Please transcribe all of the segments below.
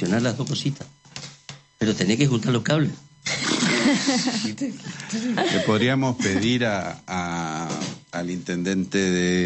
relacionar las dos cositas. Pero tenés que juntar los cables. Le podríamos pedir al intendente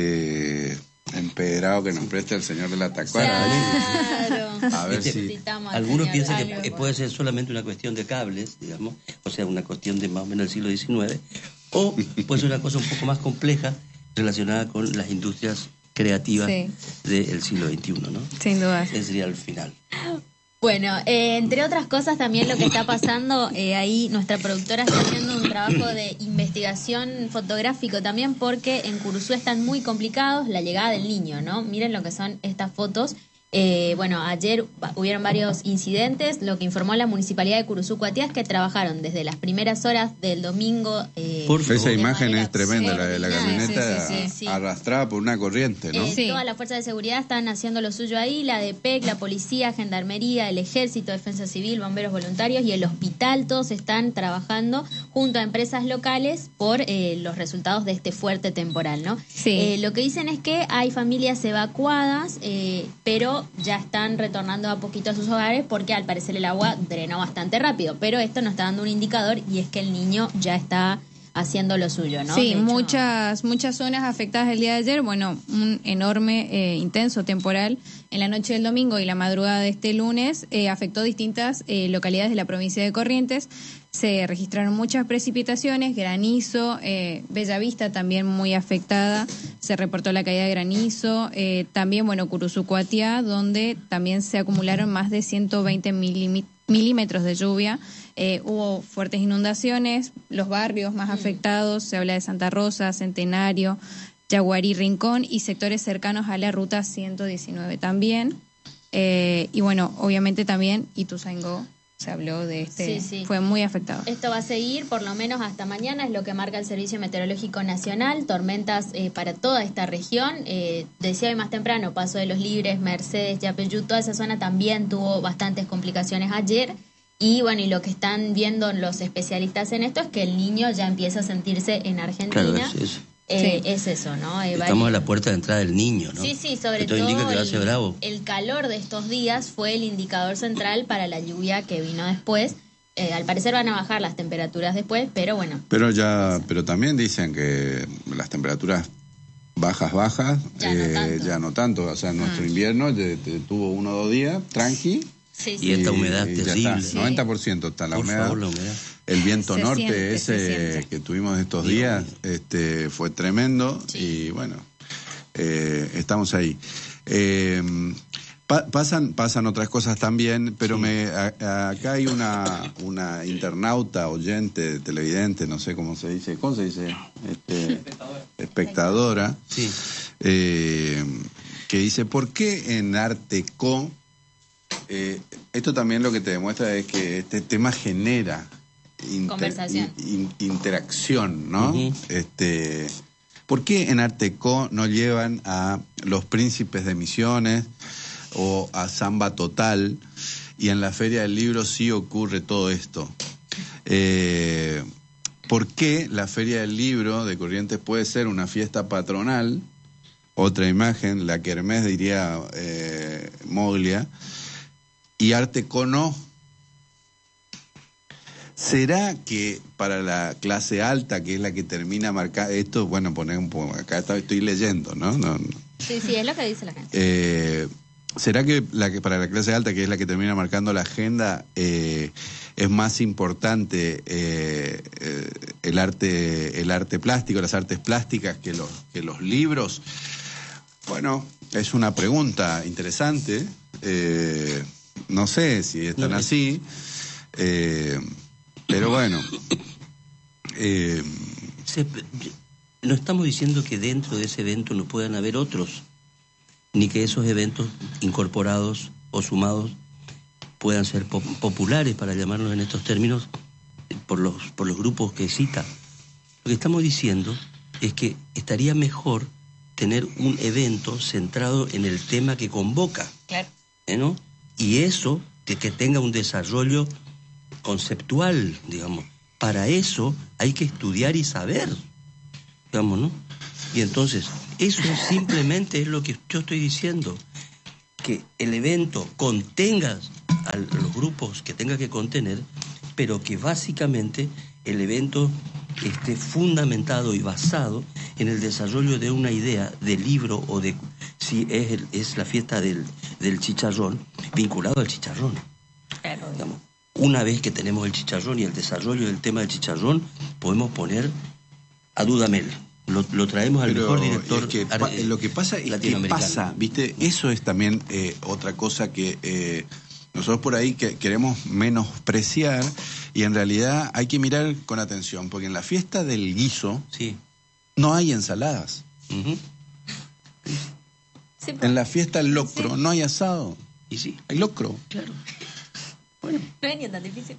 de Empedrado que nos preste el señor de la Tacuara. Claro. A ver si... Algunos piensan que puede ser solamente una cuestión de cables, digamos, o sea, una cuestión de más o menos del siglo XIX, o puede ser una cosa un poco más compleja relacionada con las industrias creativas del siglo XXI, ¿no? Sin duda. Ese sería el final. Bueno, entre otras cosas también lo que está pasando, ahí nuestra productora está haciendo un trabajo de investigación fotográfico también, porque en Curuzú están muy complicados la llegada del niño, ¿no? Miren lo que son estas fotos. Bueno, ayer hubieron varios incidentes. Lo que informó la Municipalidad de Curuzú Cuatiá es que trabajaron desde las primeras horas del domingo. Esa imagen es tremenda, la de la camioneta sí. arrastrada por una corriente, ¿no? Todas las fuerzas de seguridad están haciendo lo suyo ahí, la DPEC, la policía, gendarmería, el ejército, defensa civil, bomberos voluntarios y el hospital, todos están trabajando junto a empresas locales por los resultados de este fuerte temporal, ¿no? Sí. Lo que dicen es que hay familias evacuadas, pero ya están retornando a poquito a sus hogares porque al parecer el agua drenó bastante rápido, pero esto nos está dando un indicador y es que el niño ya está haciendo lo suyo, ¿no? Sí, muchas zonas afectadas el día de ayer, bueno, un enorme, intenso temporal en la noche del domingo y la madrugada de este lunes afectó distintas localidades de la provincia de Corrientes. Se registraron muchas precipitaciones, granizo, Bellavista también muy afectada, se reportó la caída de granizo, también, bueno, Curuzú Cuatiá, donde también se acumularon más de 120 milímetros de lluvia. Hubo fuertes inundaciones, los barrios más afectados, se habla de Santa Rosa, Centenario, Yaguarí, Rincón y sectores cercanos a la ruta 119 también. Y bueno, obviamente también Ituzaingó se habló de fue muy afectado. Esto va a seguir por lo menos hasta mañana, es lo que marca el Servicio Meteorológico Nacional, tormentas para toda esta región. Decía hoy más temprano, Paso de los Libres, Mercedes, Yapeyú, toda esa zona también tuvo bastantes complicaciones ayer. Y bueno, y lo que están viendo los especialistas en esto es que el niño ya empieza a sentirse en Argentina. Claro, es eso. Es eso, ¿no? Estamos a la puerta de entrada del niño, ¿no? Sí, sobre todo indica que va a ser bravo. El calor de estos días fue el indicador central para la lluvia que vino después. Al parecer van a bajar las temperaturas después, pero bueno. Pero también dicen que las temperaturas bajas, ya no tanto. O sea, nuestro invierno tuvo 1 o 2 días, tranqui. Y esta humedad es terrible. Está, 90% está la humedad. Por favor, la humedad. El viento norte que tuvimos estos días fue tremendo. Y bueno, estamos ahí. Pasan otras cosas también, pero acá hay una internauta, oyente, televidente, no sé cómo se dice, espectadora, que dice, ¿por qué en Arteco? Esto también lo que te demuestra es que este tema genera conversación, interacción, ¿no? ¿Por qué en Arteco no llevan a los Príncipes de Misiones o a Samba Total y en la Feria del Libro sí ocurre todo esto? ¿Por qué la Feria del Libro de Corrientes puede ser una fiesta patronal? Otra imagen, la kermés diría Moglia, y Arteco no. ¿Será que para la clase alta, que es la que termina marcando esto, bueno, poner un poco, acá estoy leyendo, ¿no? Sí, es lo que dice la gente. ¿Será que para la clase alta, que es la que termina marcando la agenda, es más importante el arte plástico, las artes plásticas que los libros? Bueno, es una pregunta interesante. No sé si están así, pero bueno. No estamos diciendo que dentro de ese evento no puedan haber otros, ni que esos eventos incorporados o sumados puedan ser populares, para llamarlos en estos términos, por los grupos que cita. Lo que estamos diciendo es que estaría mejor tener un evento centrado en el tema que convoca, claro, ¿no? Y eso, que tenga un desarrollo conceptual, digamos. Para eso hay que estudiar y saber, digamos, ¿no? Y entonces, eso simplemente es lo que yo estoy diciendo, que el evento contenga a los grupos que tenga que contener, pero que básicamente el evento esté fundamentado y basado en el desarrollo de una idea de libro o de, si es la fiesta del chicharrón, vinculado al chicharrón. Claro. Digamos, una vez que tenemos el chicharrón y el desarrollo del tema del chicharrón, podemos poner a Dudamel. Lo traemos al mejor director lo que pasa es que pasa, ¿viste? Eso es también otra cosa que nosotros por ahí que queremos menospreciar, y en realidad hay que mirar con atención, porque en la fiesta del guiso sí, no hay ensaladas. uh-huh. Sí, En la fiesta del locro no hay asado, Y sí, hay locro. claro. Bueno, no es ni tan difícil.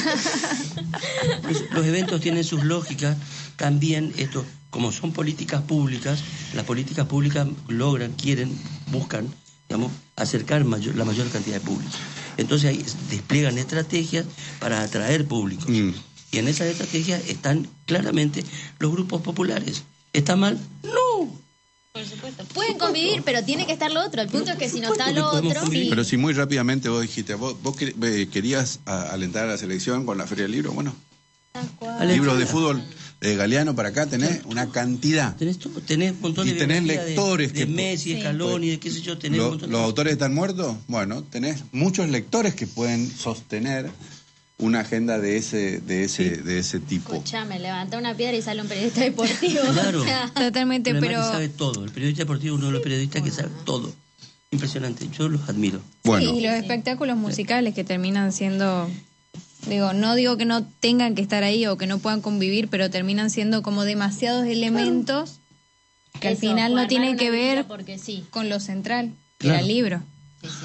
los eventos tienen sus lógicas. También esto, como son políticas públicas, las políticas públicas buscan, digamos, acercar la mayor cantidad de público. Entonces ahí despliegan estrategias para atraer públicos. Y en esas estrategias están claramente los grupos populares. ¿Está mal? No. Por supuesto. Pueden convivir, pero tiene que estar lo otro. El punto es que si no está supuesto lo que podemos otro... convivir. Pero si muy rápidamente vos dijiste, vos querías alentar a la selección con la Feria del Libro, bueno, libros de fútbol de Galeano para acá tenés una cantidad. Tenés un montón de Y tenés biografías lectores de que- Messi, Scaloni, de qué sé yo, tenés un montón de... ¿Los autores están muertos? Bueno, tenés muchos lectores que pueden sostener una agenda de ese tipo. Escuchame, levanta una piedra y sale un periodista deportivo. Claro. O sea, Totalmente, Además pero... que sabe todo. El periodista deportivo es uno de los periodistas que sabe todo. Impresionante. Yo los admiro. Bueno, y los espectáculos musicales que terminan siendo, no digo que no tengan que estar ahí o que no puedan convivir, pero terminan siendo como demasiados elementos que al eso, final por no armar tienen una que ver vida porque sí. con lo central, que Claro. era el libro. Sí, sí.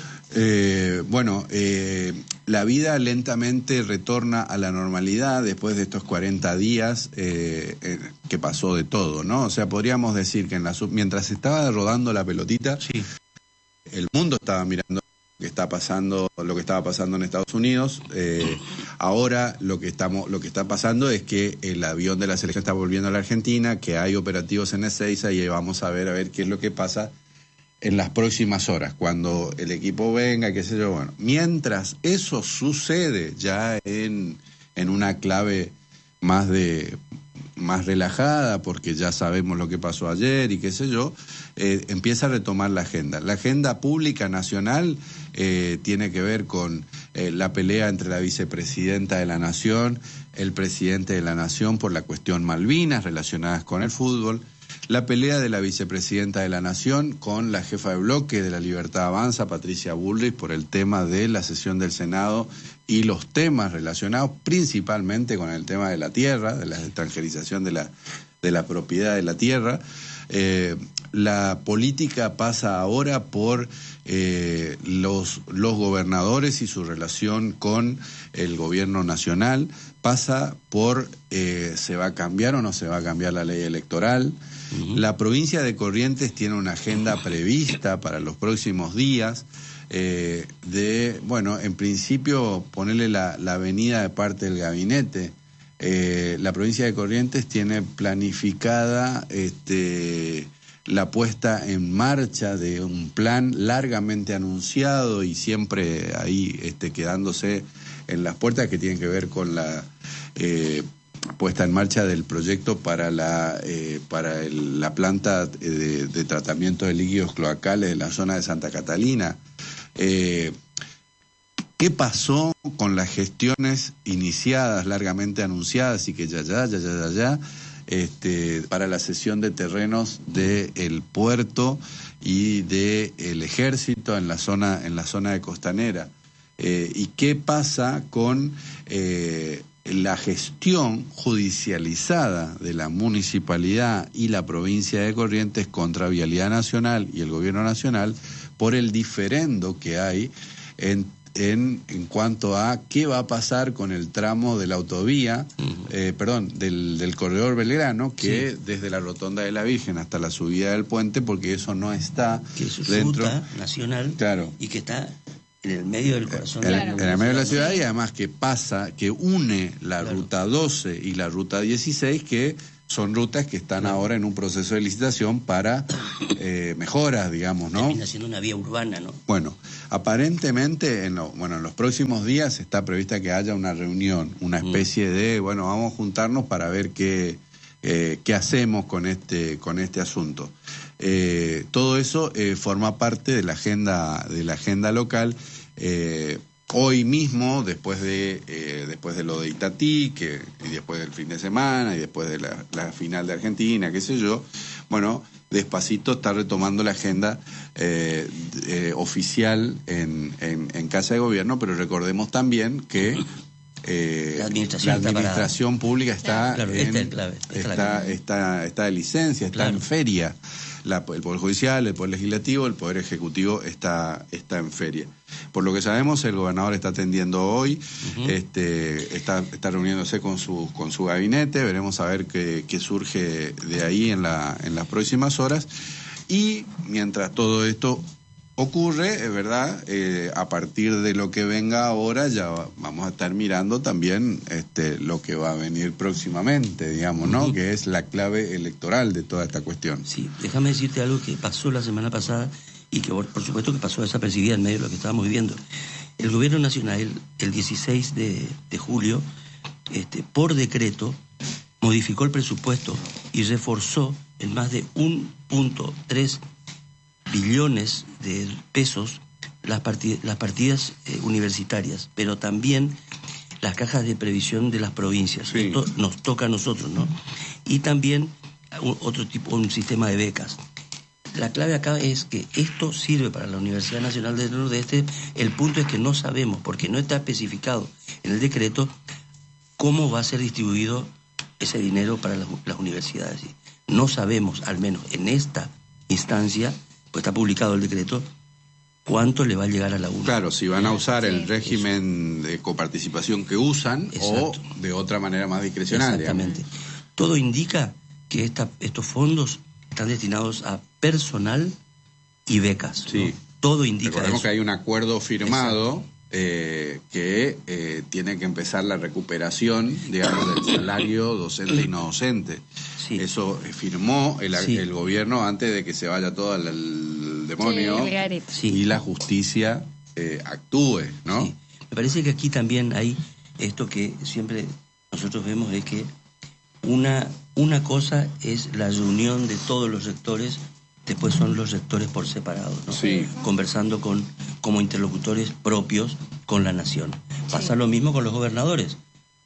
la vida lentamente retorna a la normalidad después de estos 40 días que pasó de todo, ¿no? O sea, podríamos decir que mientras estaba rodando la pelotita, Sí. el mundo estaba mirando lo que estaba pasando en Estados Unidos. Ahora lo que está pasando es que el avión de la selección está volviendo a la Argentina, que hay operativos en Ezeiza, y vamos a ver qué es lo que pasa en las próximas horas, cuando el equipo venga, qué sé yo. Bueno, mientras eso sucede ya en una clave más relajada, porque ya sabemos lo que pasó ayer y qué sé yo, empieza a retomar la agenda. La agenda pública nacional tiene que ver con la pelea entre la vicepresidenta de la Nación, el presidente de la Nación por la cuestión Malvinas relacionadas con el fútbol, la pelea de la vicepresidenta de la Nación con la jefa de bloque de La Libertad Avanza, Patricia Bullrich, por el tema de la sesión del Senado y los temas relacionados principalmente con el tema de la tierra, de la extranjerización de la propiedad de la tierra. La política pasa ahora por los gobernadores y su relación con el gobierno nacional, pasa por se va a cambiar o no se va a cambiar la ley electoral. La provincia de Corrientes tiene una agenda prevista para los próximos días en principio ponerle la venida de parte del gabinete. La provincia de Corrientes tiene planificada la puesta en marcha de un plan largamente anunciado y siempre ahí quedándose en las puertas, que tienen que ver con la puesta en marcha del proyecto para la planta de tratamiento de líquidos cloacales de la zona de Santa Catalina. ¿Qué pasó con las gestiones iniciadas, largamente anunciadas y que ya, para la cesión de terrenos del puerto y del ejército en la zona de Costanera? ¿Y qué pasa con la gestión judicializada de la municipalidad y la provincia de Corrientes contra Vialidad Nacional y el Gobierno Nacional por el diferendo que hay en cuanto a qué va a pasar con el tramo de la autovía, del corredor Belgrano, que Sí. desde la Rotonda de la Virgen hasta la subida del puente, porque eso no está Que es dentro, ruta nacional, claro, y que está en el medio del corazón en de el medio de la ciudad, y además que une la ruta 12 y la ruta 16, que son rutas que están ahora en un proceso de licitación para mejoras, digamos, ¿no? Termina siendo una vía urbana, ¿no? Bueno, aparentemente en los próximos días está prevista que haya una reunión, una especie de, bueno, vamos a juntarnos para ver qué hacemos con este asunto. Todo eso forma parte de la agenda local. Hoy mismo, después de lo de Itatí, y después del fin de semana, y después de la final de Argentina, qué sé yo, bueno, despacito está retomando la agenda oficial en Casa de Gobierno, pero recordemos también que la administración pública está de licencia, está en feria. El Poder Judicial, el Poder Legislativo, el Poder Ejecutivo está en feria. Por lo que sabemos, el gobernador está atendiendo hoy, está reuniéndose con su gabinete, veremos a ver qué surge de ahí en las próximas horas. Y mientras todo esto ocurre, ¿verdad? A partir de lo que venga ahora ya vamos a estar mirando también lo que va a venir próximamente, digamos, ¿no? Que es la clave electoral de toda esta cuestión. Sí, déjame decirte algo que pasó la semana pasada y que por supuesto que pasó desapercibida en medio de lo que estábamos viviendo. El gobierno nacional, el 16 de julio, por decreto, modificó el presupuesto y reforzó en más de 1.3 billones de pesos las partidas universitarias, pero también las cajas de previsión de las provincias. Sí. Esto nos toca a nosotros, ¿no? Y también un sistema de becas. La clave acá es que esto sirve para la Universidad Nacional del Nordeste. El punto es que no sabemos, porque no está especificado en el decreto, cómo va a ser distribuido ese dinero para las universidades. No sabemos, al menos en esta instancia, pues está publicado el decreto, cuánto le va a llegar a la UNA. Claro, si van a usar el régimen de coparticipación que usan. Exacto. O de otra manera más discrecional. Exactamente. Digamos. Todo indica que estos fondos están destinados a personal y becas. Sí. ¿No? Todo indica eso. Recordemos que hay un acuerdo firmado que tiene que empezar la recuperación, digamos, del salario docente y no docente. Sí. Eso firmó el gobierno antes de que se vaya todo al demonio y la justicia actúe, ¿no? Sí. Me parece que aquí también hay esto que siempre nosotros vemos, es que una cosa es la reunión de todos los rectores, después son los rectores por separado, ¿no? Sí. Conversando como interlocutores propios con la nación. Pasa lo mismo con los gobernadores.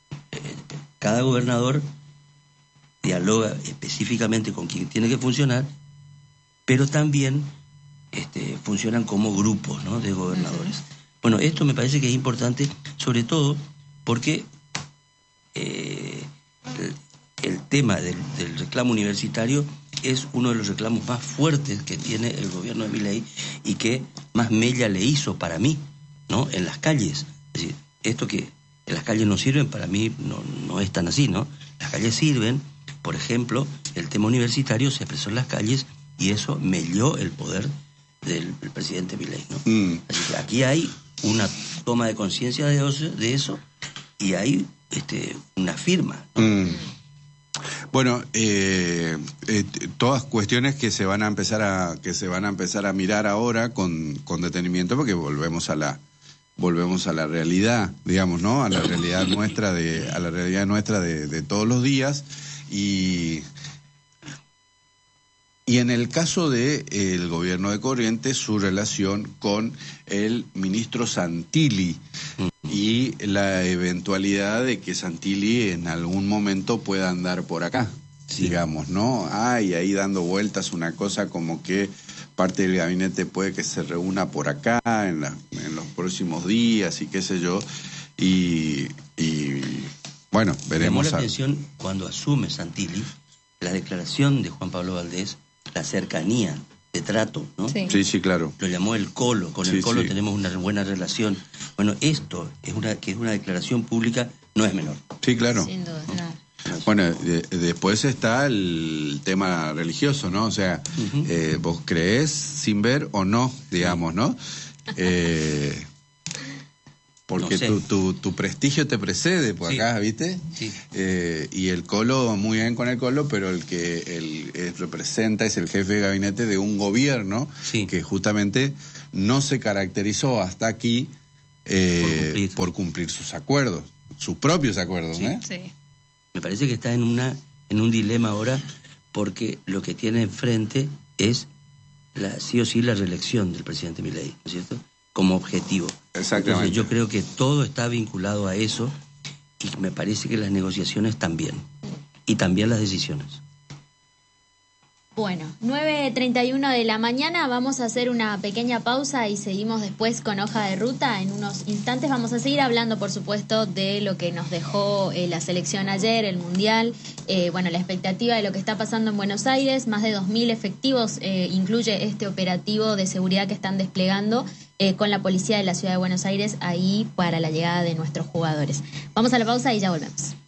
Cada gobernador dialoga específicamente con quien tiene que funcionar, pero también funcionan como grupos, ¿no?, de gobernadores. Bueno, esto me parece que es importante, sobre todo porque el tema del reclamo universitario es uno de los reclamos más fuertes que tiene el gobierno de Milei y que más mella le hizo para mí, ¿no?, en las calles. Es decir, esto que en las calles no sirven, para mí no es tan así, ¿no? Las calles sirven. Por ejemplo, el tema universitario se expresó en las calles y eso melló el poder del presidente Milei, ¿no? Así que aquí hay una toma de conciencia de eso y hay una firma, ¿no? Bueno, todas cuestiones que se van a empezar a mirar ahora con detenimiento, porque volvemos a la realidad, digamos, ¿no? A la realidad nuestra de todos los días. Y en el caso de el gobierno de Corrientes, su relación con el ministro Santilli y la eventualidad de que Santilli en algún momento pueda andar por acá, digamos, ¿no? Y ahí dando vueltas una cosa como que parte del gabinete puede que se reúna por acá en los próximos días y qué sé yo, y bueno, veremos. Llamó la atención cuando asume Santilli la declaración de Juan Pablo Valdés, la cercanía de trato, ¿no? Sí, claro. Lo llamó el Colo, con el Colo tenemos una buena relación. Bueno, esto que es una declaración pública, no es menor. Sí, claro. Sin duda, no. Bueno, después está el tema religioso, ¿no? O sea, vos creés sin ver o no, digamos, ¿no? porque no sé. tu prestigio te precede por acá, ¿viste? Sí. Y el Colo, muy bien con el Colo, pero el que representa es el jefe de gabinete de un gobierno que justamente no se caracterizó hasta aquí por cumplir sus acuerdos, sus propios acuerdos, Sí. Sí. Me parece que está en un dilema ahora, porque lo que tiene enfrente es sí o sí la reelección del presidente Milei, ¿no es cierto? Como objetivo. Exactamente. Entonces yo creo que todo está vinculado a eso, y me parece que las negociaciones también, y también las decisiones. Bueno, 9:31 de la mañana, vamos a hacer una pequeña pausa y seguimos después con Hoja de Ruta. En unos instantes vamos a seguir hablando, por supuesto, de lo que nos dejó la selección ayer, el Mundial, la expectativa de lo que está pasando en Buenos Aires. Más de 2.000 efectivos incluye este operativo de seguridad que están desplegando con la policía de la ciudad de Buenos Aires ahí para la llegada de nuestros jugadores. Vamos a la pausa y ya volvemos.